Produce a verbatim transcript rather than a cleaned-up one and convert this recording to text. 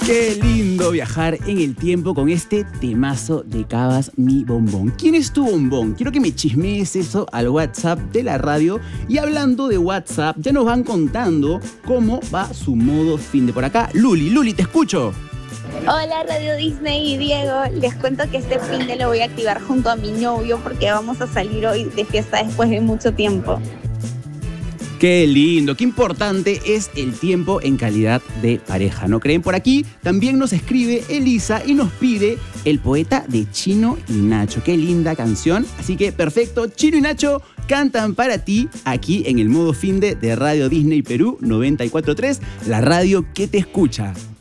Qué lindo viajar en el tiempo con este temazo de Cabas Mi Bombón. ¿Quién es tu bombón? Quiero que me chismees eso al WhatsApp de la radio. Y hablando de WhatsApp, ya nos van contando cómo va su modo fin de por acá. Luli, Luli, te escucho. Hola Radio Disney y Diego, les cuento que este fin de lo voy a activar junto a mi novio porque vamos a salir hoy de fiesta después de mucho tiempo. Qué lindo, qué importante es el tiempo en calidad de pareja, ¿no creen? Por aquí también nos escribe Elisa y nos pide El poeta de Chino y Nacho. Qué linda canción, así que perfecto, Chino y Nacho cantan para ti aquí en el modo finde de Radio Disney Perú noventa y cuatro punto tres, la radio que te escucha.